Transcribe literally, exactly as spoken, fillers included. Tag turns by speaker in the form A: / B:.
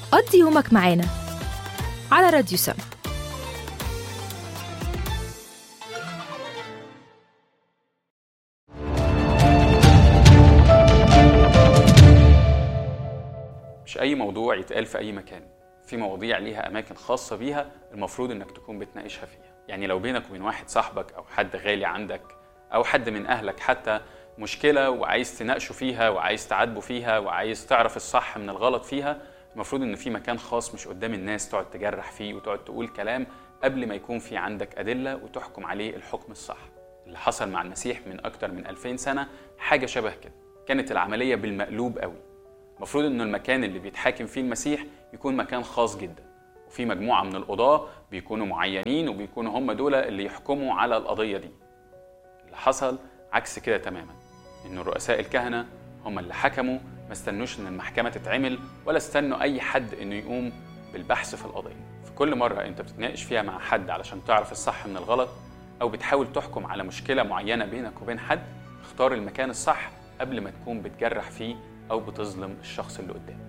A: قضي يومك معانا على راديو سم.
B: مش أي موضوع يتقال في أي مكان، في مواضيع ليها أماكن خاصة بيها المفروض إنك تكون بتناقشها فيها. يعني لو بينك وبين واحد صاحبك أو حد غالي عندك أو حد من أهلك حتى مشكلة وعايز تناقشه فيها وعايز تعاتبه فيها وعايز تعرف الصح من الغلط فيها، المفروض إن في مكان خاص مش قدام الناس تقعد تجرح فيه وتقعد تقول كلام قبل ما يكون في عندك أدلة وتحكم عليه الحكم الصح. اللي حصل مع المسيح من أكتر من ألفين سنة حاجة شبه كده، كانت العملية بالمقلوب قوي. المفروض إنه المكان اللي بيتحاكم فيه المسيح يكون مكان خاص جدا، وفي مجموعة من القضاة بيكونوا معينين وبيكونوا هم دول اللي يحكموا على القضية دي. اللي حصل عكس كده تماما، إنه رؤساء الكهنة هم اللي حكموا، ما استنوش إن المحكمة تتعمل ولا استنوا أي حد إنه يقوم بالبحث في القضية. في كل مرة أنت بتتناقش فيها مع حد علشان تعرف الصح من الغلط أو بتحاول تحكم على مشكلة معينة بينك وبين حد، اختار المكان الصح قبل ما تكون بتجرح فيه أو بتظلم الشخص اللي قدامك.